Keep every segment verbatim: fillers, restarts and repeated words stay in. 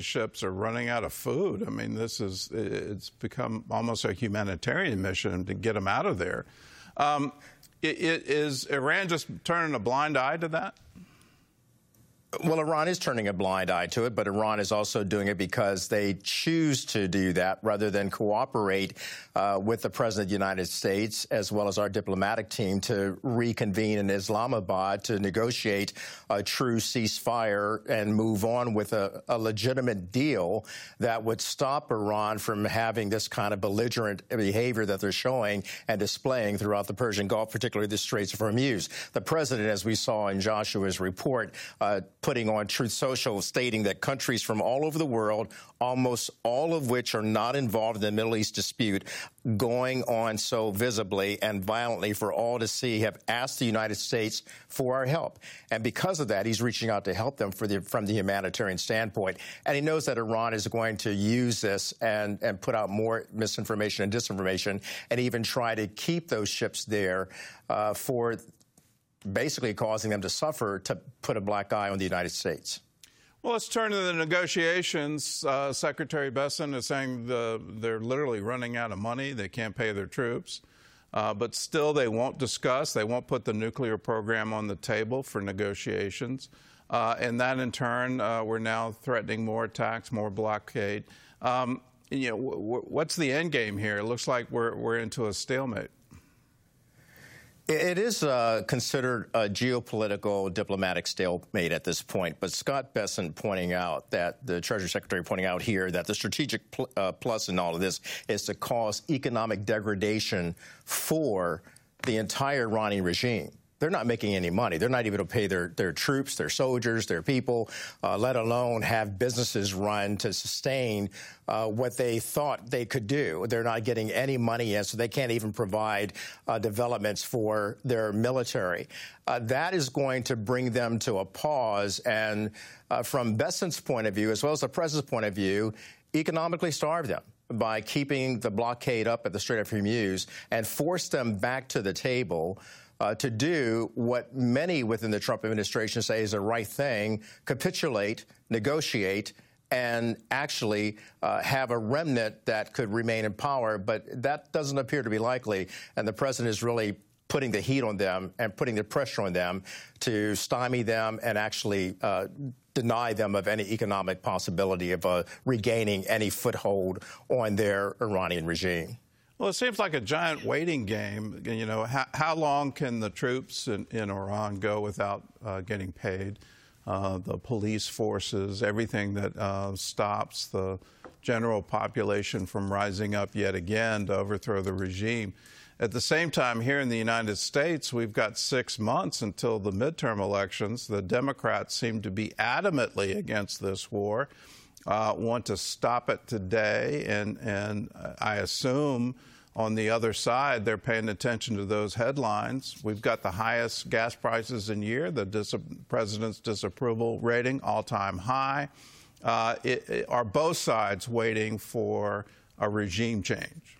ships are running out of food. I mean, this is, it's become almost a humanitarian mission to get them out of there. Um, it, it, is Iran just turning a blind eye to that? Well, Iran is turning a blind eye to it, but Iran is also doing it because they choose to do that rather than cooperate uh, with the President of the United States, as well as our diplomatic team, to reconvene in Islamabad to negotiate a true ceasefire and move on with a, a legitimate deal that would stop Iran from having this kind of belligerent behavior that they're showing and displaying throughout the Persian Gulf, particularly the Straits of Hormuz. The President, as we saw in Joshua's report, uh, putting on Truth Social, stating that countries from all over the world, almost all of which are not involved in the Middle East dispute, going on so visibly and violently for all to see, have asked the United States for our help. And because of that, he's reaching out to help them for the, from the humanitarian standpoint. And he knows that Iran is going to use this and, and put out more misinformation and disinformation and even try to keep those ships there uh, for basically causing them to suffer, to put a black eye on the United States. Well, let's turn to the negotiations. Uh, Secretary Bessent is saying the, they're literally running out of money. They can't pay their troops. Uh, but still, they won't discuss. They won't put the nuclear program on the table for negotiations. Uh, and that, in turn, uh, we're now threatening more attacks, more blockade. Um, you know, w w what's the end game here? It looks like we're, we're into a stalemate. It is uh, considered a geopolitical diplomatic stalemate at this point, but Scott Bessent pointing out that the Treasury Secretary pointing out here that the strategic pl uh, plus in all of this is to cause economic degradation for the entire Iranian regime. They're not making any money. They're not even able to pay their, their troops, their soldiers, their people, uh, let alone have businesses run to sustain uh, what they thought they could do. They're not getting any money in, so they can't even provide uh, developments for their military. Uh, that is going to bring them to a pause. And uh, from Bessent's point of view, as well as the President's point of view, economically starve them by keeping the blockade up at the Strait of Hormuz and force them back to the table Uh, to do what many within the Trump administration say is the right thing, capitulate, negotiate, and actually uh, have a remnant that could remain in power. But that doesn't appear to be likely. And the president is really putting the heat on them and putting the pressure on them to stymie them and actually uh, deny them of any economic possibility of uh, regaining any foothold on their Iranian regime. Well, it seems like a giant waiting game. You know, how, how long can the troops in, in Iran go without uh, getting paid? Uh, the police forces, everything that uh, stops the general population from rising up yet again to overthrow the regime. At the same time, here in the United States, we've got six months until the midterm elections. The Democrats seem to be adamantly against this war. Uh, want to stop it today, and, and I assume on the other side they're paying attention to those headlines. We've got the highest gas prices in a year, the dis president's disapproval rating, all-time high. Uh, it, it, are both sides waiting for a regime change?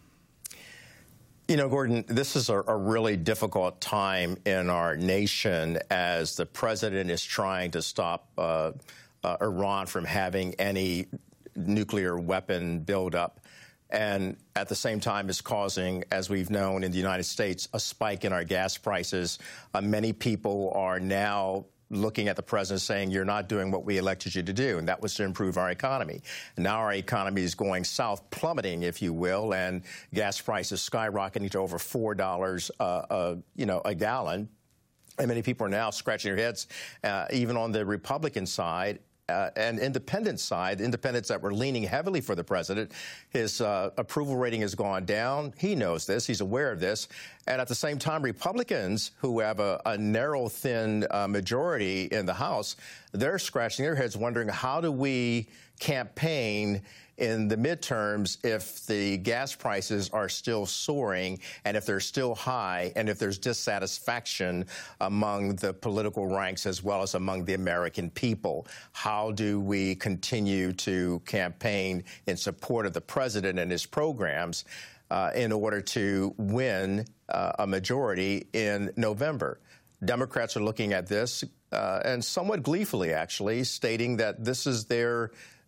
You know, Gordon, this is a, a really difficult time in our nation as the president is trying to stop uh, Uh, Iran from having any nuclear weapon buildup, and at the same time is causing, as we've known in the United States, a spike in our gas prices. Uh, many people are now looking at the president saying, you're not doing what we elected you to do, and that was to improve our economy. And now our economy is going south, plummeting, if you will, and gas prices skyrocketing to over four dollars uh, uh, you know, a gallon. And many people are now scratching their heads, uh, even on the Republican side. Uh, and independent side, independents that were leaning heavily for the president, his uh, approval rating has gone down. He knows this. He's aware of this. And at the same time, Republicans, who have a, a narrow, thin uh, majority in the House, they're scratching their heads wondering, how do we campaign in the midterms if the gas prices are still soaring and if they're still high and if there's dissatisfaction among the political ranks as well as among the American people? How do we continue to campaign in support of the president and his programs uh, in order to win uh, a majority in November? Democrats are looking at this uh, and somewhat gleefully, actually, stating that this is their